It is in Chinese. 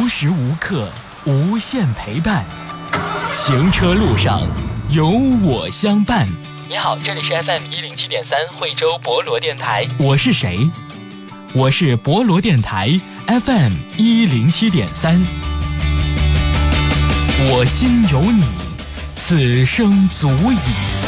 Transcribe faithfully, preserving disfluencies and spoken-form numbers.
无时无刻无限陪伴，行车路上有我相伴。 你好，这里是 F M 一零七点三惠州博罗电台。 我是谁？我是博罗电台 F M 一零七点三。我心有你，此生足矣。